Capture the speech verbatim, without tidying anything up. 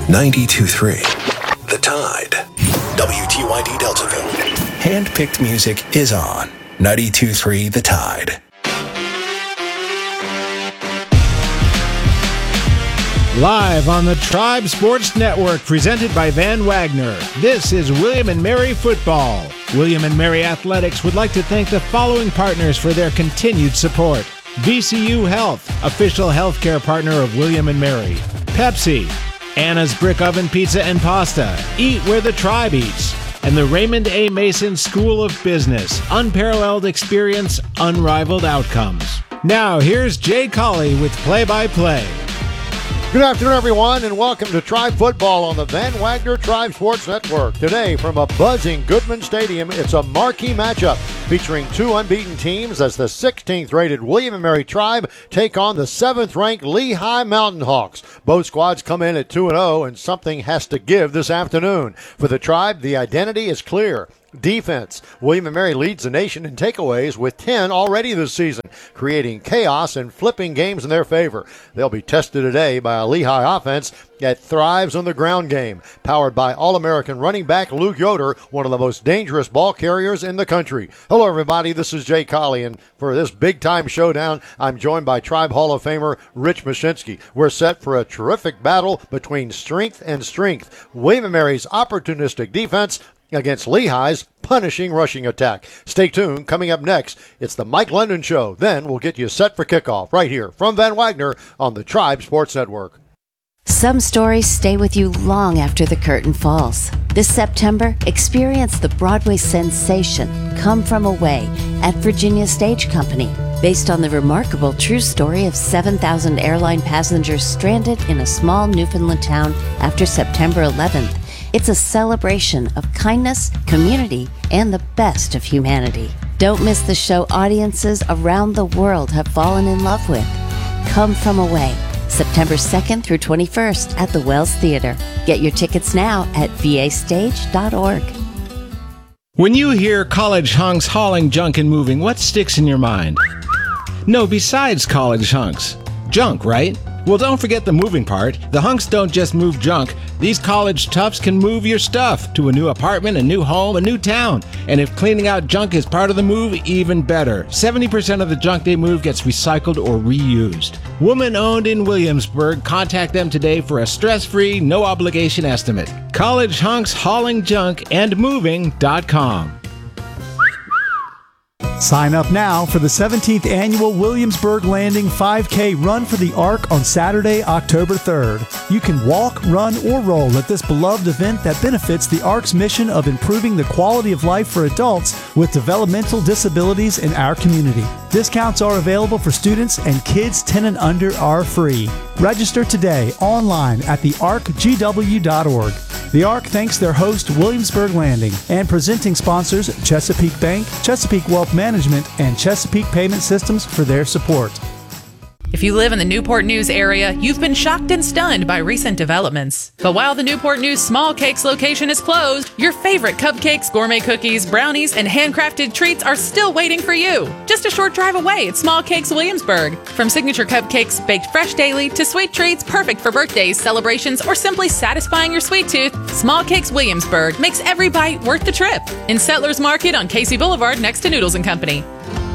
ninety-two point three The Tide. W T Y D Deltaville. Hand-picked music is on ninety-two point three The Tide. Live on the Tribe Sports Network, presented by Van Wagner, this is William and Mary Football. William and Mary Athletics would like to thank the following partners for their continued support. V C U Health, official healthcare partner of William and Mary. Pepsi, Anna's Brick Oven Pizza and Pasta, eat where the tribe eats. And the Raymond A. Mason School of Business, unparalleled experience, unrivaled outcomes. Now, here's Jay Colley with play-by-play. Good afternoon, everyone, and welcome to Tribe Football on the Van Wagner Tribe Sports Network. Today, from a buzzing Goodman Stadium, it's a marquee matchup featuring two unbeaten teams as the sixteenth rated William and Mary Tribe take on the seventh ranked Lehigh Mountain Hawks. Both squads come in at two and oh, and something has to give this afternoon. For the Tribe, the identity is clear. Defense. William and Mary leads the nation in takeaways with ten already this season, creating chaos and flipping games in their favor. They'll be tested today by a Lehigh offense that thrives on the ground game, powered by All-American running back Luke Yoder, one of the most dangerous ball carriers in the country. Hello, everybody. This is Jay Colley, and for this big-time showdown, I'm joined by Tribe Hall of Famer Rich Mashinsky. We're set for a terrific battle between strength and strength. William and Mary's opportunistic defense against Lehigh's punishing rushing attack. Stay tuned. Coming up next, it's the Mike London Show. Then we'll get you set for kickoff right here from Van Wagner on the Tribe Sports Network. Some stories stay with you long after the curtain falls. This September, experience the Broadway sensation Come From Away at Virginia Stage Company, based on the remarkable true story of seven thousand airline passengers stranded in a small Newfoundland town after September eleventh. It's a celebration of kindness, community, and the best of humanity. Don't miss the show audiences around the world have fallen in love with. Come From Away, September second through twenty-first at the Wells Theater. Get your tickets now at v a stage dot org. When you hear college hunks hauling junk and moving, what sticks in your mind? No, besides college hunks. Junk, right? Well, don't forget the moving part. The hunks don't just move junk. These college toughs can move your stuff to a new apartment, a new home, a new town. And if cleaning out junk is part of the move, even better. seventy percent of the junk they move gets recycled or reused. Woman-owned in Williamsburg. Contact them today for a stress-free, no-obligation estimate. college hunks hauling junk and moving dot com. Sign up now for the seventeenth Annual Williamsburg Landing five K Run for the Ark on Saturday, October third. You can walk, run, or roll at this beloved event that benefits the Ark's mission of improving the quality of life for adults with developmental disabilities in our community. Discounts are available for students, and kids ten and under are free. Register today online at the ark g w dot org. The Ark thanks their host, Williamsburg Landing, and presenting sponsors Chesapeake Bank, Chesapeake Wealth Management, and Chesapeake Payment Systems for their support. If you live in the Newport News area, you've been shocked and stunned by recent developments. But while the Newport News Small Cakes location is closed, your favorite cupcakes, gourmet cookies, brownies, and handcrafted treats are still waiting for you. Just a short drive away at Small Cakes Williamsburg. From signature cupcakes baked fresh daily to sweet treats perfect for birthdays, celebrations, or simply satisfying your sweet tooth, Small Cakes Williamsburg makes every bite worth the trip. In Settlers Market on Casey Boulevard next to Noodles and Company.